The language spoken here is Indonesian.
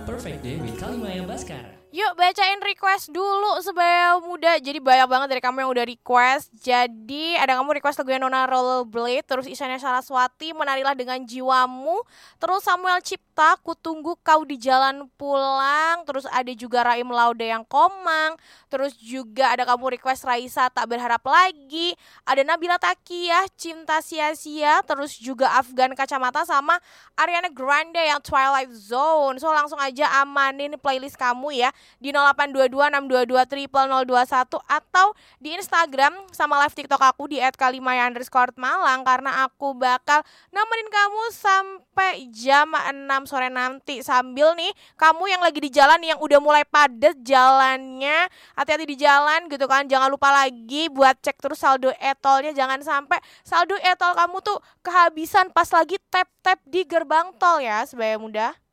Perfect Day with Kalimaya Baskara. Yuk bacain request dulu sebaya muda. Jadi banyak banget dari kamu yang udah request. Jadi ada kamu request lagunya Nona Rollerblade, terus Isyana Saraswati Menarilah Dengan Jiwamu, terus Samuel Cipta Kutunggu Kau di Jalan Pulang, terus ada juga Raim Laude yang Komang, terus juga ada kamu request Raisa Tak Berharap Lagi, ada Nabila Takiyah Cinta Sia-sia, terus juga Afgan Kacamata sama Ariana Grande yang Twilight Zone. So langsung aja amanin playlist kamu ya di 082262200021 atau di Instagram sama live TikTok aku di @kalimaya_malang karena aku bakal nemenin kamu sampai jam 6 sore nanti. Sambil nih kamu yang lagi di jalan yang udah mulai padat jalannya, hati-hati di jalan gitu kan. Jangan lupa lagi buat cek terus saldo e-tolnya, jangan sampai saldo e-tol kamu tuh kehabisan pas lagi tap-tap di gerbang tol ya sebaya muda.